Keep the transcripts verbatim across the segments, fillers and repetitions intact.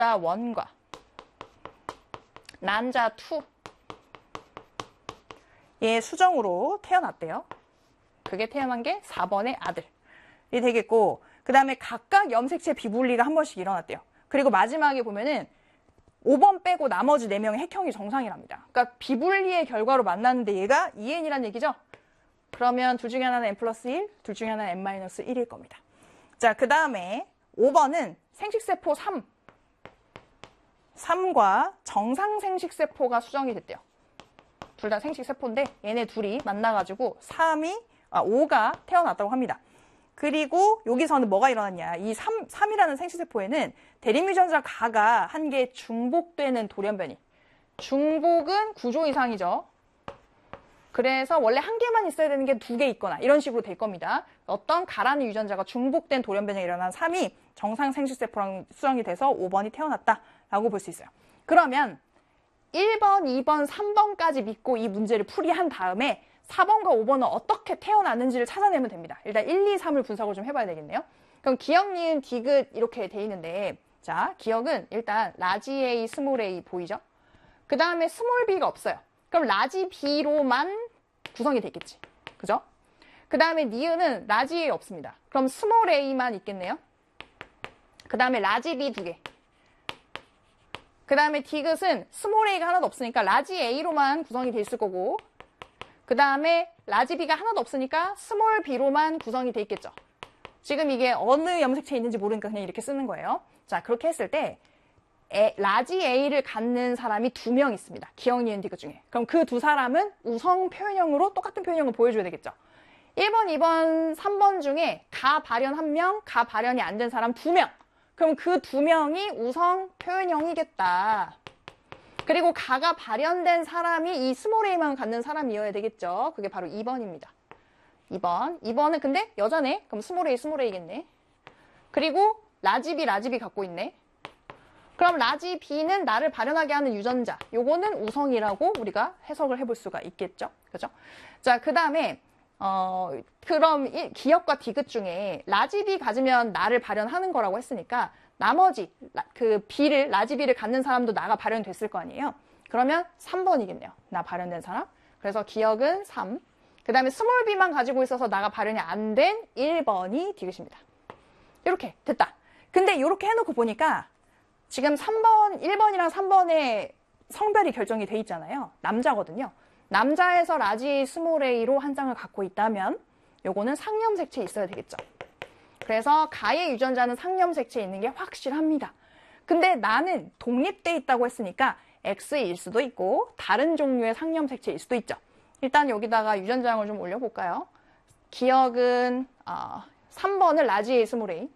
원과 난자 투 얘 수정으로 태어났대요. 그게 태어난 게 사 번의 아들이 되겠고, 그 다음에 각각 염색체 비분리가 한 번씩 일어났대요. 그리고 마지막에 보면은 오 번 빼고 나머지 네 명의 핵형이 정상이랍니다. 그러니까 비분리의 결과로 만났는데 얘가 이 엔이란 얘기죠. 그러면 둘 중에 하나는 N 플러스 일, 둘 중에 하나는 N 마이너스 일일 겁니다. 자, 그 다음에 오 번은 생식세포 삼. 삼과 정상 생식세포가 수정이 됐대요. 둘 다 생식세포인데 얘네 둘이 만나가지고 삼이, 아, 오가 태어났다고 합니다. 그리고 여기서는 뭐가 일어났냐. 이 삼, 삼이라는 생식세포에는 대립유전자 가가 한 개 중복되는 돌연변이. 중복은 구조 이상이죠. 그래서 원래 한 개만 있어야 되는 게 두 개 있거나 이런 식으로 될 겁니다. 어떤 가라는 유전자가 중복된 돌연변이가 일어난 삼이 정상 생식세포랑 수정이 돼서 오 번이 태어났다라고 볼 수 있어요. 그러면 일 번, 이 번, 삼 번까지 믿고 이 문제를 풀이한 다음에 사 번과 오 번은 어떻게 태어났는지를 찾아내면 됩니다. 일단 일, 이, 삼을 분석을 좀 해봐야 되겠네요. 그럼 기억, 니은, 디귿 이렇게 돼 있는데, 자, 기억은 일단 라지 A, 스몰 a 보이죠? 그 다음에 스몰 b가 없어요. 그럼 라지 b로만 구성이 되겠지. 그죠? 그 다음에 니은은 라지 A 없습니다. 그럼 스몰 a만 있겠네요. 그 다음에 라지 b 두 개. 그 다음에 디귿은 스몰 a가 하나도 없으니까 라지 a로만 구성이 돼 있을 거고, 그 다음에 라지 b가 하나도 없으니까 스몰 b로만 구성이 돼 있겠죠. 지금 이게 어느 염색체에 있는지 모르니까 그냥 이렇게 쓰는 거예요. 자, 그렇게 했을 때 에, 라지 A를 갖는 사람이 두 명 있습니다. 기억, 니은, 디귿 중에. 그럼 그 두 사람은 우성 표현형으로 똑같은 표현형을 보여줘야 되겠죠. 일 번, 이 번, 삼 번 중에 가 발현 한 명, 가 발현이 안 된 사람 두 명. 그럼 그 두 명이 우성 표현형이겠다. 그리고 가가 발현된 사람이 이 스몰 a만 갖는 사람이어야 되겠죠. 그게 바로 이 번입니다. 이 번. 이 번은 근데 여자네. 그럼 스몰 a, 스몰 a겠네. 그리고 라지 B, 라지 B 갖고 있네. 그럼 라지 B는 나를 발현하게 하는 유전자. 요거는 우성이라고 우리가 해석을 해볼 수가 있겠죠. 그죠? 자, 그 다음에 어, 그럼 이 기억과 디귿 중에 라지 B 가지면 나를 발현하는 거라고 했으니까 나머지 라, 그 B를, 라지 B를 갖는 사람도 나가 발현됐을 거 아니에요. 그러면 삼 번이겠네요. 나 발현된 사람. 그래서 기억은 삼. 그 다음에 스몰 b만 가지고 있어서 나가 발현이 안 된 일 번이 디귿입니다. 이렇게 됐다. 근데 이렇게 해놓고 보니까 지금 삼 번, 일 번이랑 삼 번의 성별이 결정이 돼 있잖아요. 남자거든요. 남자에서 라지 스몰 a로 한 쌍을 갖고 있다면 요거는 상염색체에 있어야 되겠죠. 그래서 가의 유전자는 상염색체에 있는 게 확실합니다. 근데 나는 독립돼 있다고 했으니까 X일 수도 있고 다른 종류의 상염색체일 수도 있죠. 일단 여기다가 유전자형을 좀 올려볼까요? 기억은 어, 삼 번을 라지 A, 스몰 a.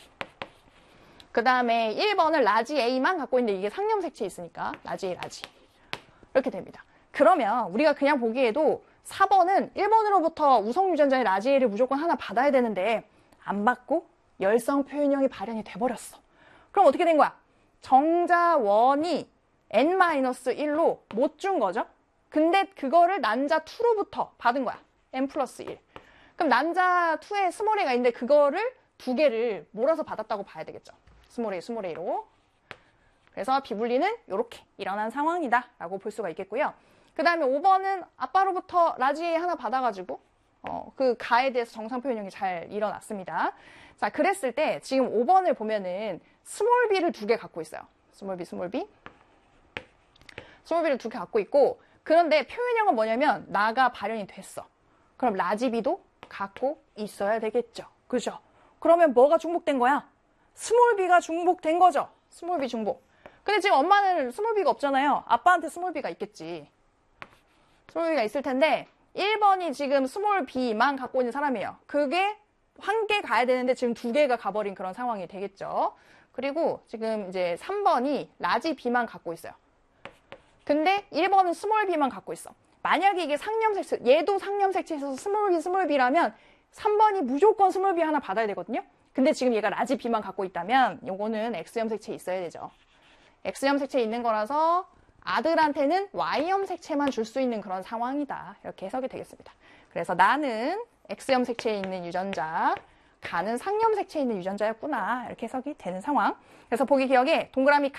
그 다음에 일 번을 라지 A만 갖고 있는데 이게 상염색체에 있으니까 라지 A, 라지. 이렇게 됩니다. 그러면 우리가 그냥 보기에도 사 번은 일 번으로부터 우성 유전자의 라지 A를 무조건 하나 받아야 되는데 안 받고 열성 표현형이 발현이 돼버렸어. 그럼 어떻게 된 거야? 정자원이 엔 마이너스 일로 못 준 거죠? 근데 그거를 난자 이로부터 받은 거야. 엔 플러스 일. 그럼 난자 이에 스몰 a가 있는데 그거를 두 개를 몰아서 받았다고 봐야 되겠죠. 스몰 a, 스몰 a로. 그래서 비분리는 이렇게 일어난 상황이다 라고 볼 수가 있겠고요. 그 다음에 오 번은 아빠로부터 라지 A 하나 받아가지고 어, 그 가에 대해서 정상 표현형이 잘 일어났습니다. 자, 그랬을 때 지금 오 번을 보면은 스몰 b를 두 개 갖고 있어요. 스몰 b, 스몰 b. 스몰 b를 두 개 갖고 있고, 그런데 표현형은 뭐냐면 나가 발현이 됐어. 그럼 라지 b도 갖고 있어야 되겠죠. 그죠? 그러면 뭐가 중복된 거야? 스몰 b가 중복된 거죠. 스몰 b 중복. 근데 지금 엄마는 스몰 b가 없잖아요. 아빠한테 스몰 b가 있겠지. 스몰 b가 있을 텐데 일 번이 지금 스몰 b만 갖고 있는 사람이에요. 그게 한 개 가야 되는데 지금 두 개가 가버린 그런 상황이 되겠죠. 그리고 지금 이제 삼 번이 라지 b만 갖고 있어요. 근데 일 번은 스몰 b만 갖고 있어. 만약에 이게 상염색체, 얘도 상염색체에서 스몰 b, 스몰 b라면 삼 번이 무조건 스몰 b 하나 받아야 되거든요. 근데 지금 얘가 라지 b만 갖고 있다면 요거는 X염색체에 있어야 되죠. X염색체에 있는 거라서 아들한테는 Y염색체만 줄 수 있는 그런 상황이다. 이렇게 해석이 되겠습니다. 그래서 나는 X염색체에 있는 유전자, 가는 상염색체에 있는 유전자였구나. 이렇게 해석이 되는 상황. 그래서 보기 기억에 동그라미